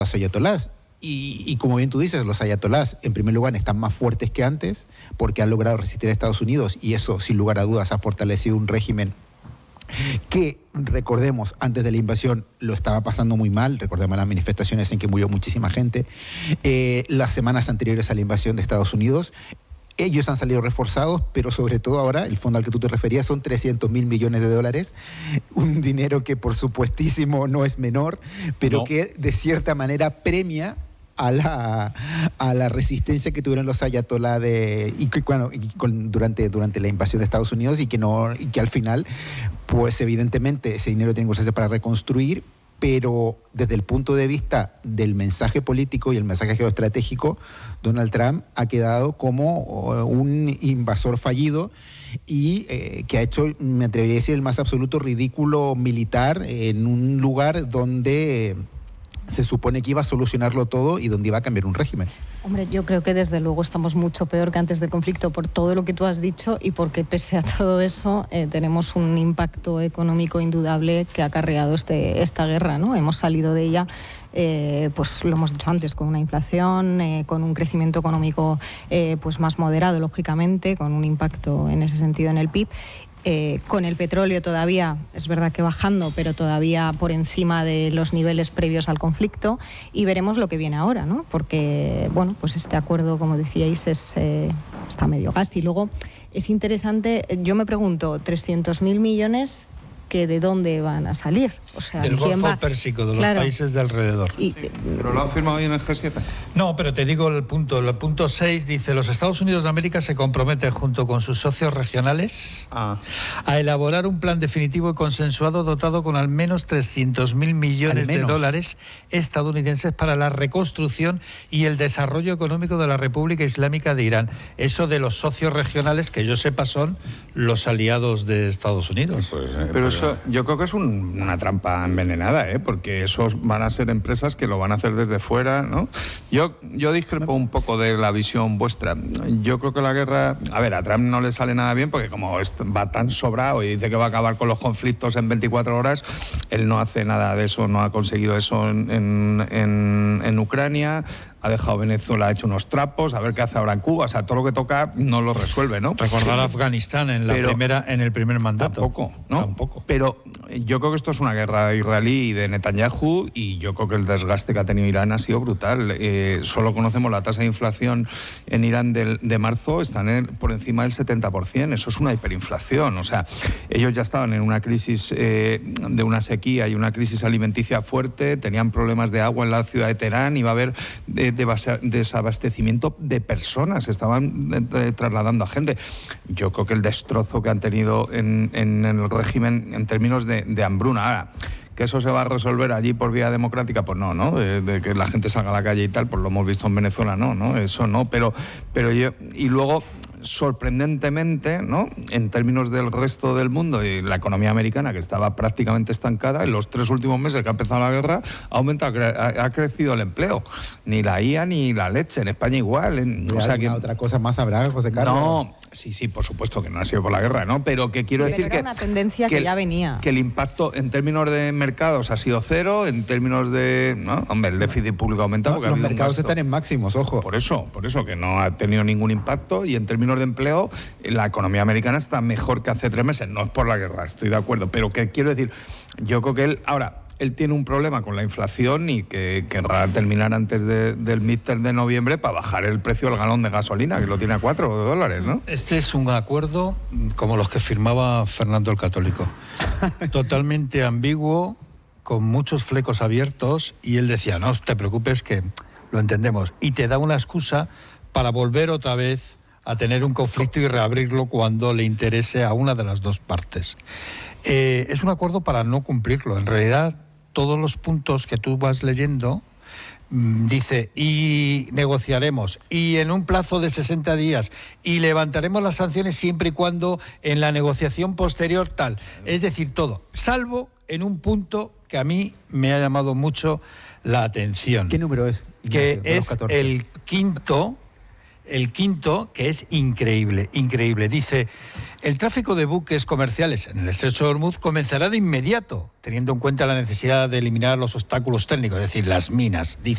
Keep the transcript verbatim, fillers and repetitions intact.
los ayatolás. Y, y como bien tú dices, los ayatolás, en primer lugar, están más fuertes que antes porque han logrado resistir a Estados Unidos y eso, sin lugar a dudas, ha fortalecido un régimen que, recordemos, antes de la invasión lo estaba pasando muy mal. Recordemos las manifestaciones en que murió muchísima gente. Eh, las semanas anteriores a la invasión de Estados Unidos, ellos han salido reforzados, pero sobre todo ahora, el fondo al que tú te referías son trescientos mil millones de dólares, un dinero que por supuestísimo no es menor, pero no. que de cierta manera premia a la, a la resistencia que tuvieron los ayatolá de, y, bueno, y con, durante, durante la invasión de Estados Unidos y que, no, y que al final, pues evidentemente ese dinero tiene que usarse para reconstruir, pero desde el punto de vista del mensaje político y el mensaje geoestratégico, Donald Trump ha quedado como un invasor fallido y eh, que ha hecho, me atrevería a decir, el más absoluto ridículo militar en un lugar donde se supone que iba a solucionarlo todo y donde iba a cambiar un régimen. Hombre, yo creo que desde luego estamos mucho peor que antes del conflicto por todo lo que tú has dicho y porque pese a todo eso eh, tenemos un impacto económico indudable que ha acarreado este, esta guerra, ¿no? Hemos salido de ella, eh, pues lo hemos dicho antes, con una inflación, eh, con un crecimiento económico eh, pues más moderado, lógicamente, con un impacto en ese sentido en el P I B. Eh, con el petróleo todavía, es verdad que bajando, pero todavía por encima de los niveles previos al conflicto, y veremos lo que viene ahora, ¿no? Porque, bueno, pues este acuerdo, como decíais, es, eh, está medio gas. Y luego es interesante, yo me pregunto, trescientos mil millones, que ¿de dónde van a salir? O sea, del ¿quién Golfo va? Pérsico, de claro. los países de alrededor. Y, sí, ¿pero lo han firmado hoy en el G siete? No, pero te digo el punto. El punto seis dice: los Estados Unidos de América se comprometen junto con sus socios regionales ah. a elaborar un plan definitivo y consensuado dotado con al menos trescientos mil millones de dólares estadounidenses para la reconstrucción y el desarrollo económico de la República Islámica de Irán. Eso de los socios regionales, que yo sepa, son los aliados de Estados Unidos. Pues, eh, pero eso, yo creo que es un, una trampa envenenada, ¿eh? Porque esos van a ser empresas que lo van a hacer desde fuera, ¿no? Yo, yo discrepo un poco de la visión vuestra. Yo creo que la guerra, a ver, a Trump no le sale nada bien porque como va tan sobrado y dice que va a acabar con los conflictos en veinticuatro horas, él no hace nada de eso, no ha conseguido eso en, en, en, en Ucrania, ha dejado Venezuela, ha hecho unos trapos, a ver qué hace ahora en Cuba, o sea, todo lo que toca no lo resuelve, ¿no? Recordar a Afganistán en la pero, primera, en el primer mandato. Tampoco, ¿no? Tampoco. Pero yo creo que esto es una guerra israelí y de Netanyahu y yo creo que el desgaste que ha tenido Irán ha sido brutal. Eh, solo conocemos la tasa de inflación en Irán de, de marzo, están en, por encima del setenta por ciento, eso es una hiperinflación, o sea, ellos ya estaban en una crisis eh, de una sequía y una crisis alimenticia fuerte, tenían problemas de agua en la ciudad de Teherán, iba a haber de, de base, desabastecimiento de personas, estaban eh, trasladando a gente. Yo creo que el destrozo que han tenido en, en el régimen en términos de, de hambruna. Ahora, ¿que eso se va a resolver allí por vía democrática? Pues no, ¿no? De, de que la gente salga a la calle y tal, pues lo hemos visto en Venezuela, no, ¿no? Eso no, pero, pero yo... Y luego, sorprendentemente, ¿no? En términos del resto del mundo y la economía americana, que estaba prácticamente estancada, en los tres últimos meses que ha empezado la guerra, ha aumentado, ha, ha crecido el empleo. Ni la I A ni la leche, en España igual. En, o sea, que otra cosa más habrá, José Carlos. No, sí, sí, por supuesto que no ha sido por la guerra, ¿no? Pero que quiero sí, decir pero era que... una tendencia que, que ya venía. Que el impacto en términos de mercados ha sido cero, en términos de... ¿no? Hombre, el déficit público aumenta no, porque los ha mercados están en máximos, ojo. Por eso, por eso, que no ha tenido ningún impacto y en términos de empleo, la economía americana está mejor que hace tres meses. No es por la guerra, estoy de acuerdo, pero que quiero decir, yo creo que él... Ahora, él tiene un problema con la inflación y que querrá terminar antes de, del midterm de noviembre para bajar el precio del galón de gasolina, que lo tiene a cuatro dólares, ¿no? Este es un acuerdo como los que firmaba Fernando el Católico. Totalmente ambiguo, con muchos flecos abiertos, y él decía, no te preocupes que lo entendemos. Y te da una excusa para volver otra vez a tener un conflicto y reabrirlo cuando le interese a una de las dos partes. Eh, es un acuerdo para no cumplirlo. En realidad, todos los puntos que tú vas leyendo, mmm, dice, y negociaremos, y en un plazo de sesenta días, y levantaremos las sanciones siempre y cuando en la negociación posterior tal. Es decir, todo, salvo en un punto que a mí me ha llamado mucho la atención. ¿Qué número es? Que es el quinto... El quinto, que es increíble, increíble. Dice, el tráfico de buques comerciales en el estrecho de Hormuz comenzará de inmediato, teniendo en cuenta la necesidad de eliminar los obstáculos técnicos, es decir, las minas, dice.